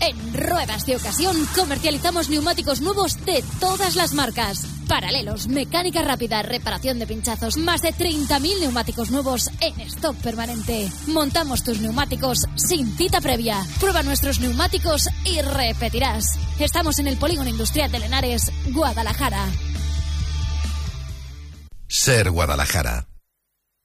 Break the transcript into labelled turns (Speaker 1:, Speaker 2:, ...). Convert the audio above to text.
Speaker 1: En Ruedas de Ocasión comercializamos neumáticos nuevos de todas las marcas. Paralelos, mecánica rápida, reparación de pinchazos, más de 30.000 neumáticos nuevos en stock permanente. Montamos tus neumáticos sin cita previa. Prueba nuestros neumáticos y repetirás. Estamos en el Polígono Industrial de Lenares, Guadalajara.
Speaker 2: Ser Guadalajara.